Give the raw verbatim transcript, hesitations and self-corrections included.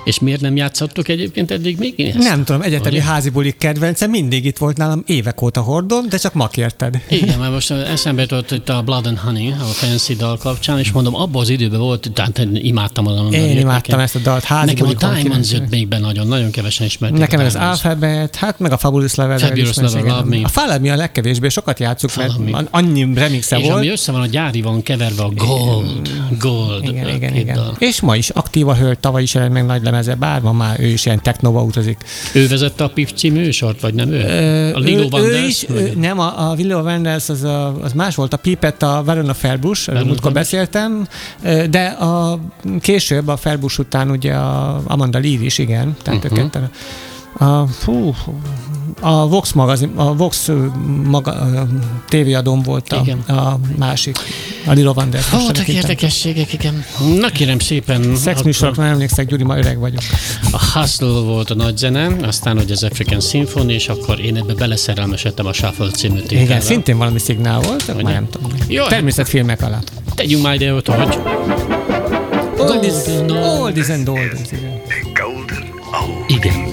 És miért nem játszottuk egyébként eddig még ezt? Nem tudom, egyetemi házibuli kedvencem, mindig itt volt nálam, évek óta hordom, de csak ma kérted. Igen, mert most eszembe jutott itt a Blood and Honey, a Fancy dal kapcsán, és mondom, abban az időben volt, tehát imádtam a Én Én imádtam ezt a dalt, házibuli. Nekem a Diamonds jött még be nagyon, nagyon kevesen ismerték. Nekem az Alphabet, hát meg a Fabulous Level. Fabulous Level, Love Me. A Follow Me a legkevésbé, sokat játsszuk, mert annyi remixe és volt. És ami össze van, a gyári van keverve a Gold. Gold. Igen, igen, igen. És ma is aktív a hölgy, tavaly is jelent meg nagy lemeze, bár ma már ő is ilyen technóba utazik. Ő vezette a Piff című műsort, vagy nem ő? Ö, a Lilo Wanders? Nem, a, a Lilo Wanders az, a, az más volt, a Pipet, a Verona Felbush, erről múltkor beszéltem, de a, később a Felbush után ugye a Amanda Lear is, igen, tehát uh-huh. őket a, fú, a Vox magazin, a Vox maga, tévéadón volt a, a másik, a Lilo Wanders. Voltak érdekességek, igen. Na kérem szépen. Szexműsorokra nem emlékszek, Gyuri, ma öreg vagyok. A Hustle volt a nagy zene, aztán hogy az African Symphony, és akkor én ebbe beleszerelmesedtem a Shuffle című tételre. Igen, szintén valami szignál volt, már nem tudom. Természetfilmek alatt. Tegyünk már ide, hogy Oldies and oldies. Igen.